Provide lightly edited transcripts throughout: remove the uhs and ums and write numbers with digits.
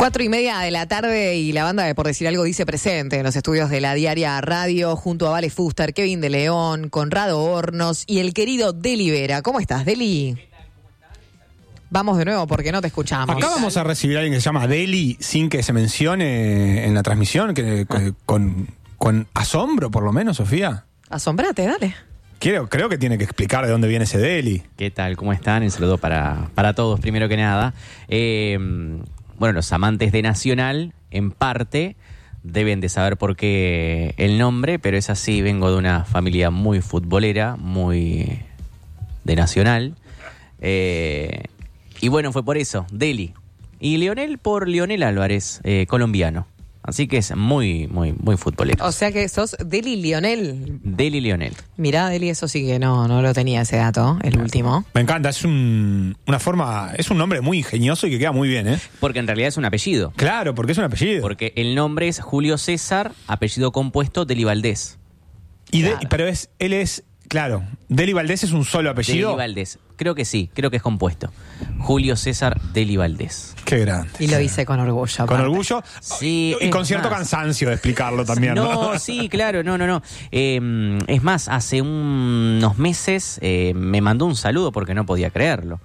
4:30 de la tarde y la banda de Por Decir Algo dice presente en los estudios de la Diaria Radio junto a Vale Fuster, Kevin de León, Conrado Hornos y el querido Deli Vera. ¿Cómo estás, Deli? Vamos de nuevo porque no te escuchamos. Acá vamos a recibir a alguien que se llama Deli sin que se mencione en la transmisión, con asombro por lo menos, Sofía. Asombrate, dale. Creo que tiene que explicar de dónde viene ese Deli. ¿Qué tal? ¿Cómo están? Un saludo para todos, primero que nada. Bueno, los amantes de Nacional, en parte, deben de saber por qué el nombre, pero es así, vengo de una familia muy futbolera, muy de Nacional. Y bueno, fue por eso, Deli. Y Lionel por Lionel Álvarez, colombiano. Así que es muy, muy, muy futbolero. O sea que sos Deli Lionel. Deli Lionel. Mirá, Deli, eso sí que no lo tenía ese dato, el último. Me encanta, es un nombre muy ingenioso y que queda muy bien, ¿eh? Porque en realidad es un apellido. Claro, porque es un apellido. Porque el nombre es Julio César, apellido compuesto Deli Valdés. Pero él es, claro, Deli Valdés es un solo apellido. Deli Valdés, creo que sí, creo que es compuesto. Julio César Deli Valdés. Qué grande. Y lo dice con orgullo. Con aparte. orgullo Sí, y con cierto cansancio de explicarlo también, ¿no? No, sí, claro, no. Es más, hace unos meses me mandó un saludo porque no podía creerlo.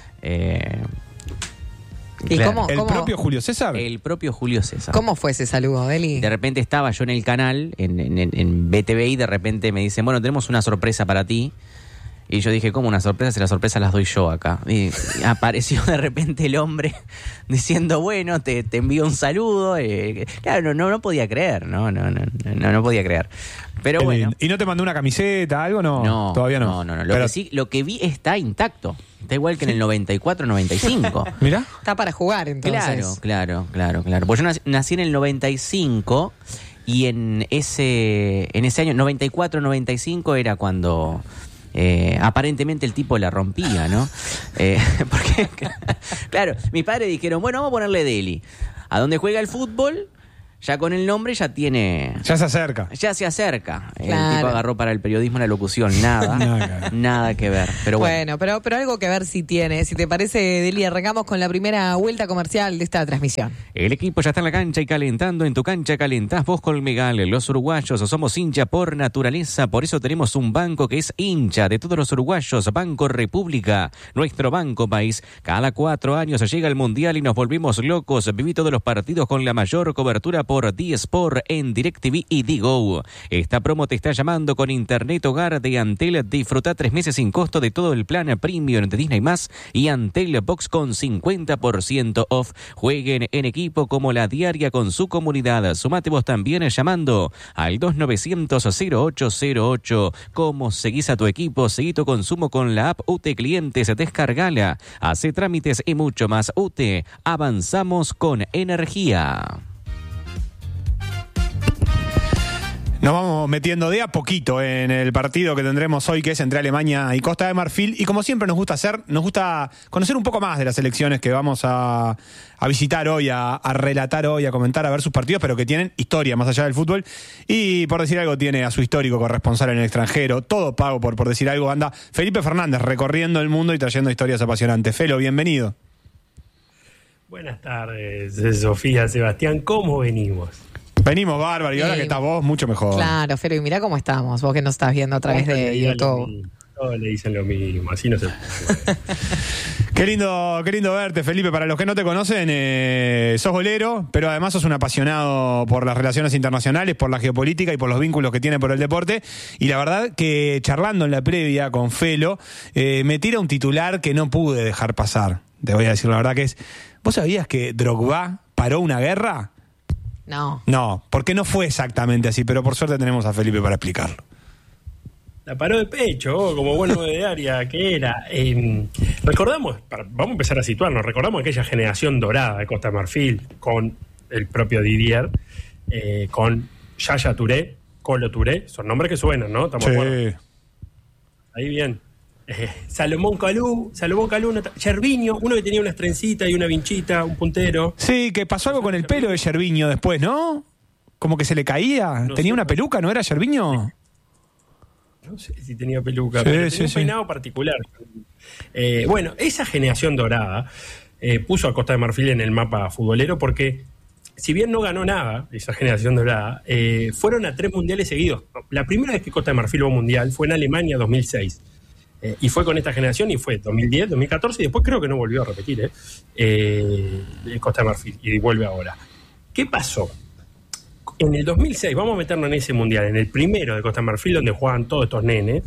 ¿Y claro. cómo? ¿Propio Julio César? El propio Julio César. ¿Cómo fue ese saludo, Deli? De repente estaba yo en el canal, en BTV, y de repente me dicen, bueno, tenemos una sorpresa para ti. Y yo dije, ¿cómo una sorpresa? Si las sorpresas las doy yo acá. Y apareció de repente el hombre diciendo, bueno, te envío un saludo. Claro, no podía creer, no podía creer. Pero bueno. ¿Y no te mandó una camiseta, algo? No, todavía no. No. Lo que vi está intacto. Está igual que en el 94-95. Mirá. Está para jugar, entonces. Claro. Pues yo nací en el 95 y en ese año, 94-95, era cuando... aparentemente el tipo la rompía, ¿no? Porque, claro, mis padres dijeron, bueno, vamos a ponerle Deli. A donde juega el fútbol, ya con el nombre ya tiene... Ya se acerca. Ya se acerca. Claro. El tipo agarró para el periodismo y la locución. Nada que ver. Pero bueno. Bueno, pero algo que ver si tiene. Si te parece, Deli, arrancamos con la primera vuelta comercial de esta transmisión. El equipo ya está en la cancha y calentando. En tu cancha calentás vos, Colmegal. Los uruguayos somos hincha por naturaleza. Por eso tenemos un banco que es hincha de todos los uruguayos. Banco República. Nuestro banco país. Cada 4 años llega el Mundial y nos volvimos locos. Viví todos los partidos con la mayor cobertura por D-Sport en DirecTV y Digo. Esta promo te está llamando con Internet Hogar de Antel. Disfruta 3 meses sin costo de todo el plan Premium de Disney Más y Antel Box con 50% off. Jueguen en equipo como la Diaria con su comunidad. Sumate vos también llamando al 2900-0808. ¿Cómo seguís a tu equipo? Seguí tu consumo con la app UTE Clientes. Descargala. Hace trámites y mucho más. UTE. Avanzamos con energía. Nos vamos metiendo de a poquito en el partido que tendremos hoy, que es entre Alemania y Costa de Marfil. Y como siempre nos gusta conocer un poco más de las selecciones que vamos a visitar hoy, a relatar hoy, a comentar, a ver sus partidos, pero que tienen historia más allá del fútbol. Y Por Decir Algo tiene a su histórico corresponsal en el extranjero, todo pago por Decir Algo, anda Felipe Fernández recorriendo el mundo y trayendo historias apasionantes. Felo, bienvenido. Buenas tardes, Sofía, Sebastián, ¿cómo venimos? Venimos bárbaro, y ahora que estás vos, mucho mejor. Claro, Felo, y mirá cómo estamos, vos que nos estás viendo a través de YouTube. Todos le dicen lo mismo, así no se puede. Qué lindo verte, Felipe. Para los que no te conocen, sos golero, pero además sos un apasionado por las relaciones internacionales, por la geopolítica y por los vínculos que tiene por el deporte. Y la verdad que charlando en la previa con Felo, me tira un titular que no pude dejar pasar. Te voy a decir la verdad que es... ¿Vos sabías que Drogba paró una guerra? No, porque no fue exactamente así, pero por suerte tenemos a Felipe para explicarlo. La paró de pecho, como bueno de área que era. Recordamos, vamos a empezar a situarnos, recordamos aquella generación dorada de Costa de Marfil, con el propio Didier, con Yaya Touré, Colo Touré, son nombres que suenan, ¿no? ¿Estamos de acuerdo? Ahí bien. Salomón Kalou, Gervinho, uno que tenía unas trencitas y una vinchita, un puntero. Sí, que pasó algo con el pelo de Gervinho después, ¿no? Como que se le caía. No tenía sé, una peluca, ¿no era Gervinho? No sé si tenía peluca, sí, pero sí, tenía un peinado particular. Bueno, esa generación dorada puso a Costa de Marfil en el mapa futbolero porque, si bien no ganó nada, esa generación dorada, fueron a 3 mundiales seguidos. La primera vez que Costa de Marfil hubo mundial fue en Alemania 2006. Y fue con esta generación y fue 2010, 2014 y después creo que no volvió a repetir Costa de Marfil y vuelve ahora. ¿Qué pasó? En el 2006, vamos a meternos en ese mundial, en el primero de Costa de Marfil donde jugaban todos estos nenes,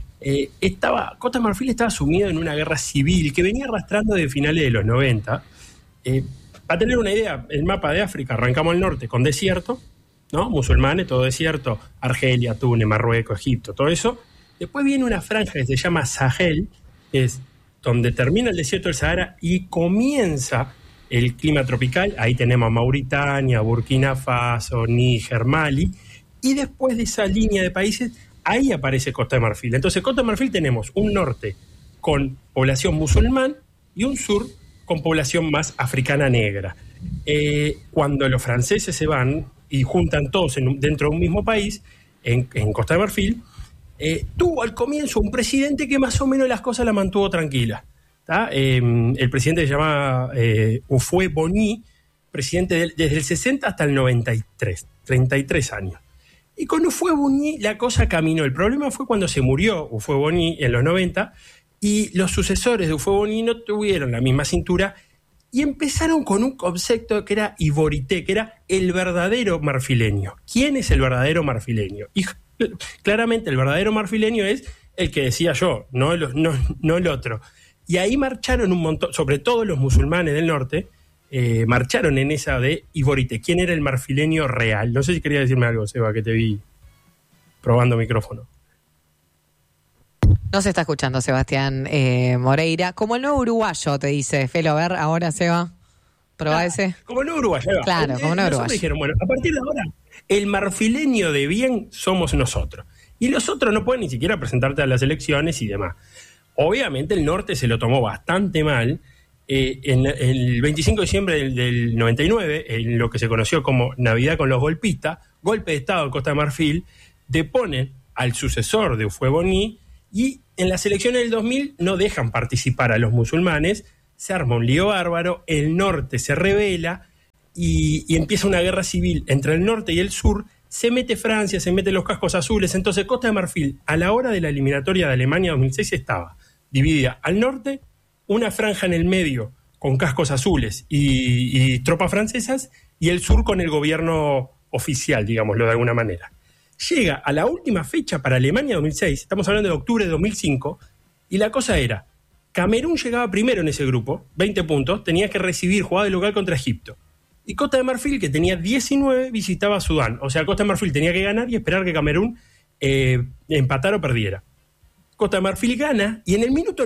Costa de Marfil estaba sumido en una guerra civil que venía arrastrando desde finales de los 90. Para tener una idea, el mapa de África, arrancamos al norte con desierto, ¿no? Musulmanes, todo desierto, Argelia, Túnez, Marruecos, Egipto, todo eso. Después viene una franja que se llama Sahel, que es donde termina el desierto del Sahara y comienza el clima tropical. Ahí tenemos Mauritania, Burkina Faso, Níger, Mali. Y después de esa línea de países, ahí aparece Costa de Marfil. Entonces, Costa de Marfil tenemos un norte con población musulmán y un sur con población más africana negra. Cuando los franceses se van y juntan todos dentro de un mismo país, en Costa de Marfil, tuvo al comienzo un presidente que más o menos las cosas la mantuvo tranquila. El presidente se llama Houphouët-Boigny, presidente desde el 60 hasta el 93, 33 años. Y con Houphouët-Boigny la cosa caminó. El problema fue cuando se murió Houphouët-Boigny en los 90 y los sucesores de Houphouët-Boigny no tuvieron la misma cintura y empezaron con un concepto que era Ivorité, que era el verdadero marfileño. ¿Quién es el verdadero marfileño? Y claramente el verdadero marfileño es el que decía yo, no el otro. Y ahí marcharon un montón, sobre todo los musulmanes del norte, marcharon en esa de Ivorité. ¿Quién era el marfileño real? No sé si quería decirme algo, Seba, que te vi probando micrófono. No se está escuchando, Sebastián Moreira. Como el nuevo uruguayo, te dice Felo. A ver, ahora, Seba, probá ese. Como el nuevo uruguayo. Claro, como el nuevo uruguayo. Dijeron, bueno, a partir de ahora, el marfileño de bien somos nosotros. Y los otros no pueden ni siquiera presentarte a las elecciones y demás. Obviamente el norte se lo tomó bastante mal. En el 25 de diciembre del 99, en lo que se conoció como Navidad con los golpistas, golpe de Estado en Costa de Marfil, deponen al sucesor de Houphouët-Boigny y en las elecciones del 2000 no dejan participar a los musulmanes, se arma un lío bárbaro, el norte se rebela y empieza una guerra civil entre el norte y el sur. Se mete Francia, se meten los cascos azules. Entonces Costa de Marfil, a la hora de la eliminatoria de Alemania 2006, estaba dividida al norte, una franja en el medio con cascos azules y tropas francesas, y el sur con el gobierno oficial, digámoslo de alguna manera. Llega a la última fecha para Alemania 2006, estamos hablando de octubre de 2005, y la cosa era, Camerún llegaba primero en ese grupo, 20 puntos, tenía que recibir jugada de local contra Egipto. Y Costa de Marfil, que tenía 19, visitaba a Sudán. O sea, Costa de Marfil tenía que ganar y esperar que Camerún empatara o perdiera. Costa de Marfil gana y en el minuto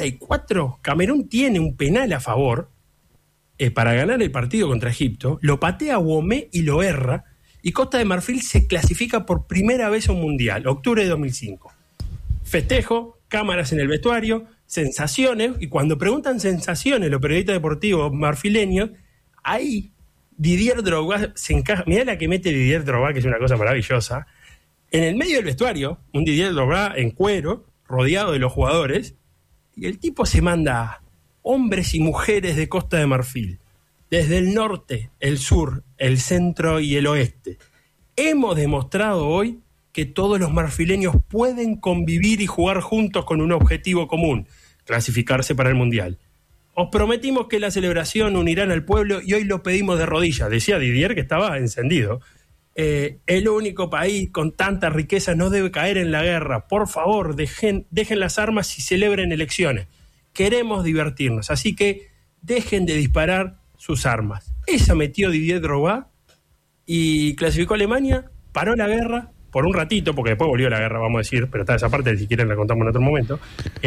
94 Camerún tiene un penal a favor para ganar el partido contra Egipto, lo patea Womé y lo erra, y Costa de Marfil se clasifica por primera vez a un mundial, octubre de 2005. Festejo, cámaras en el vestuario, sensaciones, y cuando preguntan sensaciones los periodistas deportivos marfileños, ahí Didier Drogba se encaja. Mirá la que mete Didier Drogba, que es una cosa maravillosa. En el medio del vestuario, un Didier Drogba en cuero, rodeado de los jugadores, y el tipo se manda hombres y mujeres de Costa de Marfil, desde el norte, el sur, el centro y el oeste. Hemos demostrado hoy que todos los marfileños pueden convivir y jugar juntos con un objetivo común, clasificarse para el Mundial. Os prometimos que la celebración unirán al pueblo y hoy lo pedimos de rodillas, decía Didier, que estaba encendido. El único país con tanta riqueza no debe caer en la guerra. Por favor, dejen las armas y celebren elecciones. Queremos divertirnos, así que dejen de disparar sus armas. Esa metió Didier Drogba y clasificó a Alemania, paró la guerra por un ratito, porque después volvió la guerra, vamos a decir, pero está esa parte, si quieren la contamos en otro momento.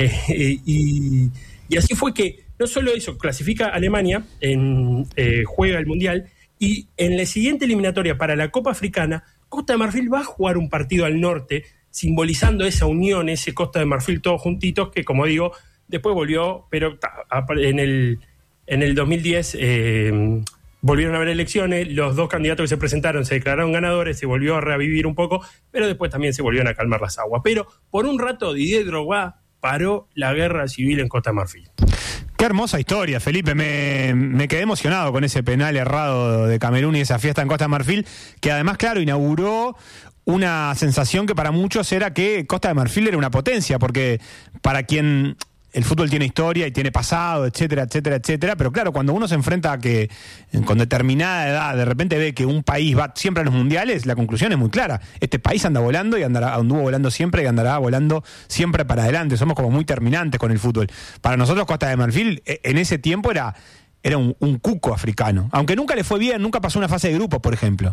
Y así fue que no solo eso, clasifica a Alemania, juega el Mundial, y en la siguiente eliminatoria para la Copa Africana, Costa de Marfil va a jugar un partido al norte, simbolizando esa unión, ese Costa de Marfil todos juntitos, que como digo, después volvió, pero en el 2010 volvieron a haber elecciones, los dos candidatos que se presentaron se declararon ganadores, se volvió a revivir un poco, pero después también se volvieron a calmar las aguas. Pero por un rato Didier Drogba paró la guerra civil en Costa de Marfil. Qué hermosa historia, Felipe. Me quedé emocionado con ese penal errado de Camerún y esa fiesta en Costa de Marfil, que además, claro, inauguró una sensación que para muchos era que Costa de Marfil era una potencia, porque para quien el fútbol tiene historia y tiene pasado, etcétera, etcétera, etcétera, pero claro, cuando uno se enfrenta a que con determinada edad de repente ve que un país va siempre a los mundiales, la conclusión es muy clara. Este país anda volando y anduvo volando siempre y andará volando siempre para adelante. Somos como muy terminantes con el fútbol. Para nosotros Costa de Marfil en ese tiempo era un cuco africano. Aunque nunca le fue bien, nunca pasó una fase de grupo, por ejemplo.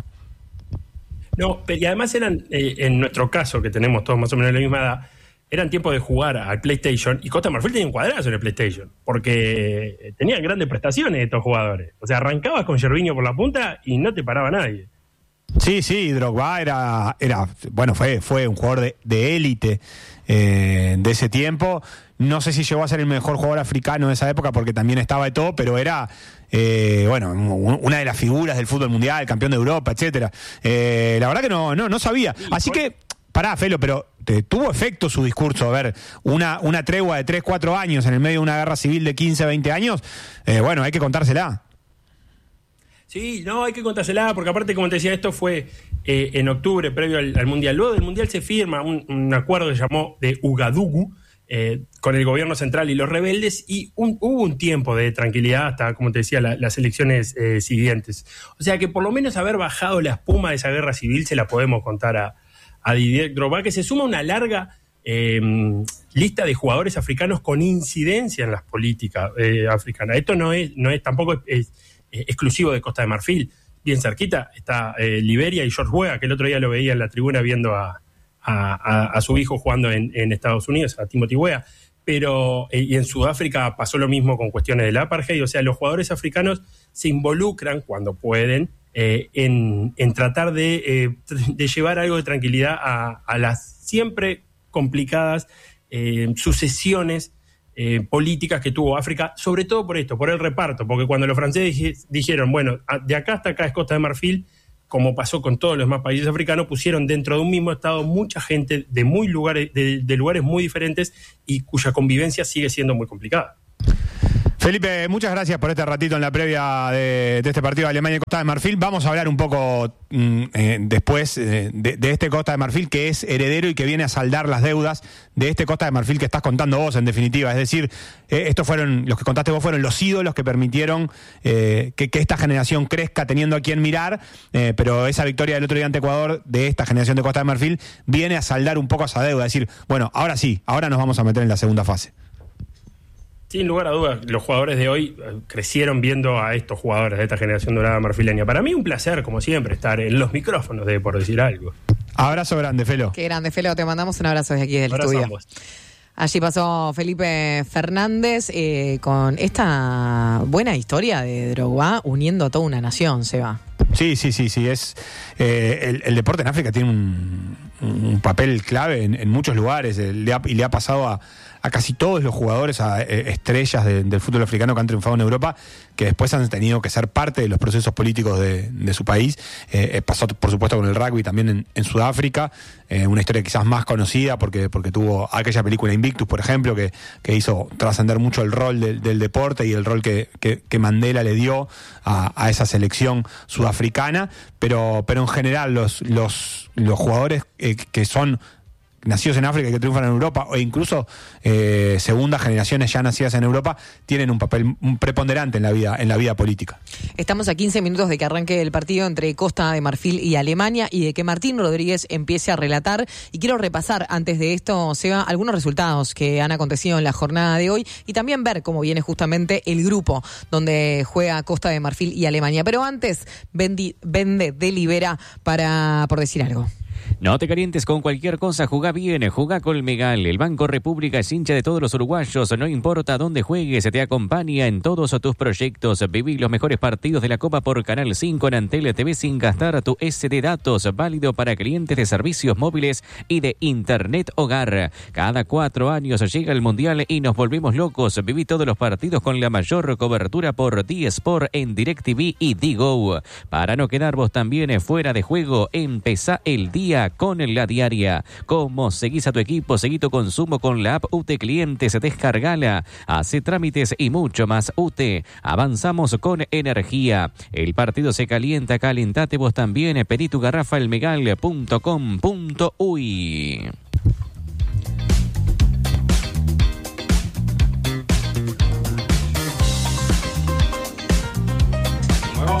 No, y además eran, en nuestro caso, que tenemos todos más o menos la misma edad, eran tiempos de jugar al PlayStation, y Costa de Marfil tenía un cuadrazo en el PlayStation, porque tenían grandes prestaciones estos jugadores. O sea, arrancabas con Gervinho por la punta y no te paraba nadie. Sí, Drogba fue un jugador de élite de ese tiempo. No sé si llegó a ser el mejor jugador africano de esa época, porque también estaba Eto'o, pero era una de las figuras del fútbol mundial, campeón de Europa, etcétera. La verdad que no sabía. Así que, pará, Felo, pero tuvo efecto su discurso. A ver, una tregua de 3-4 años en el medio de una guerra civil de 15-20 años, hay que contársela. Sí, no, hay que contársela, porque aparte, como te decía, esto fue en octubre, previo al Mundial. Luego del Mundial se firma un acuerdo que se llamó de Ugadugu, con el gobierno central y los rebeldes, y hubo un tiempo de tranquilidad hasta, como te decía, las elecciones siguientes. O sea que por lo menos haber bajado la espuma de esa guerra civil se la podemos contar a Didier Drogba, que se suma a una larga lista de jugadores africanos con incidencia en las políticas africanas. Esto no es tampoco es exclusivo de Costa de Marfil. Bien cerquita está Liberia y George Weah, que el otro día lo veía en la tribuna viendo a su hijo jugando en Estados Unidos, a Timothy Weah. Pero y en Sudáfrica pasó lo mismo con cuestiones del apartheid. O sea, los jugadores africanos se involucran cuando pueden en tratar de llevar algo de tranquilidad a las siempre complicadas sucesiones políticas que tuvo África, sobre todo por esto, por el reparto, porque cuando los franceses dijeron, bueno, de acá hasta acá es Costa de Marfil, como pasó con todos los demás países africanos, pusieron dentro de un mismo estado mucha gente de lugares muy diferentes y cuya convivencia sigue siendo muy complicada. Felipe, muchas gracias por este ratito en la previa de este partido de Alemania y Costa de Marfil. Vamos a hablar un poco después de este Costa de Marfil, que es heredero y que viene a saldar las deudas de este Costa de Marfil que estás contando vos, en definitiva. Es decir, los que contaste vos fueron los ídolos que permitieron que esta generación crezca teniendo a quien mirar, pero esa victoria del otro día ante Ecuador de esta generación de Costa de Marfil viene a saldar un poco esa deuda. Es decir, bueno, ahora sí, ahora nos vamos a meter en la segunda fase. Sin lugar a dudas, los jugadores de hoy crecieron viendo a estos jugadores de esta generación dorada marfileña. Para mí un placer, como siempre, estar en los micrófonos de Por Decir Algo. Abrazo grande, Felo. Qué grande, Felo. Te mandamos un abrazo desde aquí del estudio. Ambos. Allí pasó Felipe Fernández con esta buena historia de Drogba uniendo a toda una nación, Seba. Sí. Es el deporte en África tiene un papel clave en muchos lugares. Y le ha pasado a casi todos los jugadores, a estrellas del fútbol africano que han triunfado en Europa, que después han tenido que ser parte de los procesos políticos de su país. Pasó, por supuesto, con el rugby también en Sudáfrica, una historia quizás más conocida porque tuvo aquella película Invictus, por ejemplo, que hizo trascender mucho el rol del deporte y el rol que Mandela le dio a esa selección sudafricana, pero en general los jugadores que son nacidos en África y que triunfan en Europa, o incluso segundas generaciones ya nacidas en Europa, tienen un papel preponderante en la vida política. Estamos a 15 minutos de que arranque el partido entre Costa de Marfil y Alemania y de que Martín Rodríguez empiece a relatar. Y quiero repasar antes de esto, Seba, algunos resultados que han acontecido en la jornada de hoy y también ver cómo viene justamente el grupo donde juega Costa de Marfil y Alemania. Pero antes, vende delibera por decir algo. No te calientes con cualquier cosa, jugá bien, jugá Colmegal. El Banco República es hincha de todos los uruguayos, no importa dónde juegues, te acompaña en todos tus proyectos. Viví los mejores partidos de la Copa por Canal 5 en Antel TV sin gastar tu SD Datos, válido para clientes de servicios móviles y de Internet Hogar. Cada 4 años llega el Mundial y nos volvemos locos. Viví todos los partidos con la mayor cobertura por D-Sport en DirecTV y Digo. Para no quedar vos también fuera de juego, empezá el día energía con la diaria. ¿Cómo seguís a tu equipo? Seguí tu consumo con la app UTE Clientes, descargala, hace trámites y mucho más. UTE, avanzamos con energía. El partido se calienta, calentate vos también. Pedí tu garrafa elmegal.com.uy. Luego.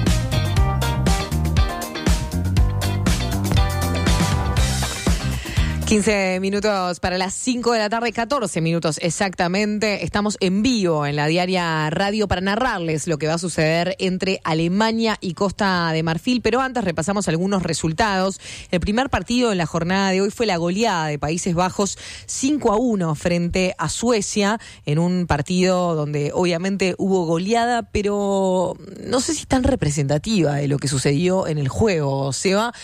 15 minutos para las 5 de la tarde, 14 minutos exactamente. Estamos en vivo en la Diaria Radio para narrarles lo que va a suceder entre Alemania y Costa de Marfil. Pero antes repasamos algunos resultados. El primer partido en la jornada de hoy fue la goleada de Países Bajos 5-1 frente a Suecia, en un partido donde obviamente hubo goleada, pero no sé si tan representativa de lo que sucedió en el juego, Seba.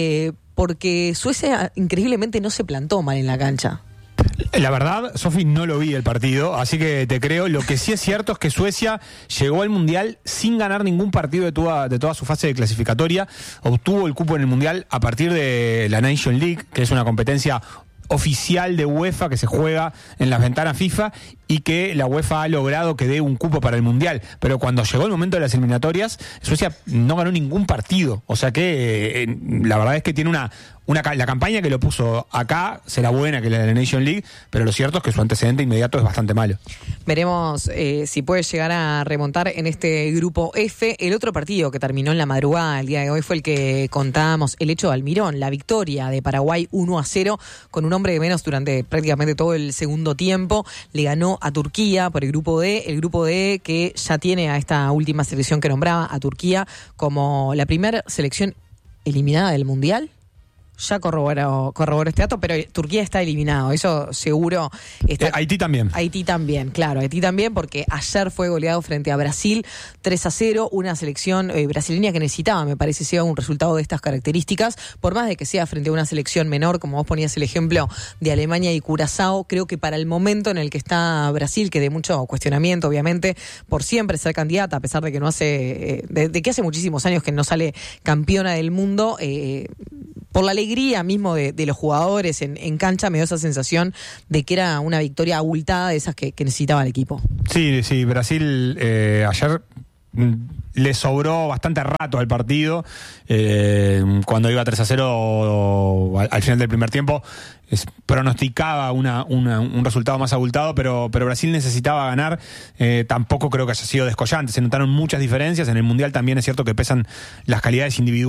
Porque Suecia increíblemente no se plantó mal en la cancha. La verdad, Sofi, no lo vi el partido, así que te creo. Lo que sí es cierto es que Suecia llegó al Mundial sin ganar ningún partido de toda su fase de clasificatoria. Obtuvo el cupo en el Mundial a partir de la Nation League, que es una competencia oficial de UEFA que se juega en las ventanas FIFA y que la UEFA ha logrado que dé un cupo para el Mundial. Pero cuando llegó el momento de las eliminatorias, Suecia no ganó ningún partido. O sea que la verdad es que tiene la campaña que lo puso acá será buena que la de la Nation League, pero lo cierto es que su antecedente inmediato es bastante malo. Veremos si puede llegar a remontar en este grupo F. El otro partido que terminó en la madrugada el día de hoy fue el que contábamos, el hecho de Almirón, la victoria de Paraguay 1-0 con un hombre de menos durante prácticamente todo el segundo tiempo. Le ganó a Turquía por el grupo D que ya tiene a esta última selección que nombraba, a Turquía, como la primera selección eliminada del Mundial. Ya corroboró este dato, pero Turquía está eliminado, eso seguro. Haití también. Haití también, claro, Haití también, porque ayer fue goleado frente a Brasil 3-0, una selección brasileña que necesitaba, me parece, sea un resultado de estas características, por más de que sea frente a una selección menor, como vos ponías el ejemplo de Alemania y Curazao. Creo que para el momento en el que está Brasil, que de mucho cuestionamiento, obviamente, por siempre ser candidata, a pesar de que no hace, de que hace muchísimos años que no sale campeona del mundo, por la alegría mismo de los jugadores en cancha, me dio esa sensación de que era una victoria abultada de esas que necesitaba el equipo. Sí, Brasil ayer le sobró bastante rato al partido. Cuando iba 3-0 al final del primer tiempo, pronosticaba un resultado más abultado, pero Brasil necesitaba ganar. Tampoco creo que haya sido descollante. Se notaron muchas diferencias. En el Mundial también es cierto que pesan las calidades individuales